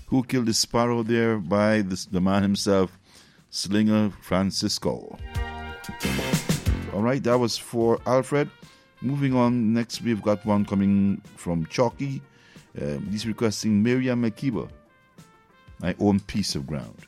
Who Killed the Sparrow there by the man himself, Slinger Francisco. All right, that was for Alfred. Moving on, next we've got one coming from Chalky. He's requesting Miriam Makeba, My Own Piece of Ground.